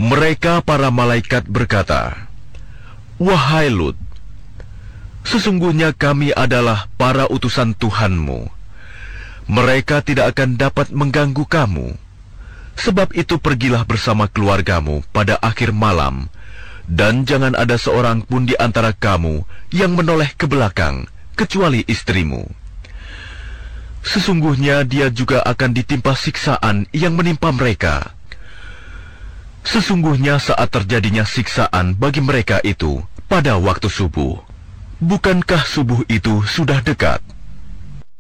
Mereka para malaikat berkata, "Wahai Lut, sesungguhnya kami adalah para utusan Tuhanmu. Mereka tidak akan dapat mengganggu kamu. Sebab itu pergilah bersama keluargamu pada akhir malam, dan jangan ada seorang pun di antara kamu yang menoleh ke belakang, kecuali istrimu. Sesungguhnya dia juga akan ditimpa siksaan yang menimpa mereka. Sesungguhnya saat terjadinya siksaan bagi mereka itu pada waktu subuh. Bukankah subuh itu sudah dekat?"